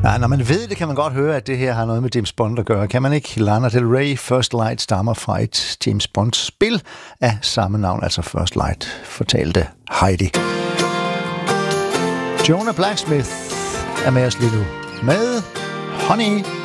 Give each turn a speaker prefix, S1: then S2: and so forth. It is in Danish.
S1: Ja, når man ved det, kan man godt høre, at det her har noget med James Bond at gøre. Kan man ikke? Lana Del Rey, First Light, stammer fra et James Bond-spil af samme navn, altså First Light, fortalte Heidi. Jonah Blacksmith er med os lige nu med Honey